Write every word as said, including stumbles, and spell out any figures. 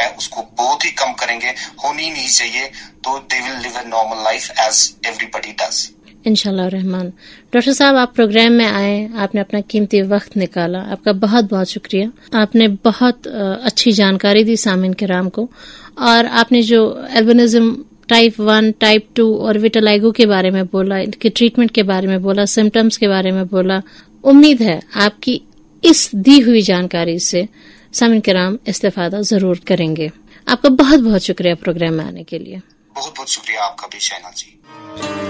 है उसको बहुत ही कम करेंगे, होनी नहीं चाहिए, तो they will live a normal life as everybody does. इंशाल्लाह रहमान। डॉक्टर साहब, आप प्रोग्राम में आए, आपने अपना कीमती वक्त निकाला, आपका बहुत बहुत शुक्रिया। आपने बहुत अच्छी जानकारी दी सामिन किराम को, और आपने जो albinism type one, type two और विटिलिगो के बारे में बोला, इनके ट्रीटमेंट के बारे में बोला, सिम्टम्स के बारे में बोला, उम्मीद है आपकी इस दी हुई जानकारी से सामिन किराम इस्तेफादा जरूर करेंगे। आपका बहुत बहुत शुक्रिया प्रोग्राम में आने के लिए। बहुत बहुत शुक्रिया आपका भी शहनाज जी।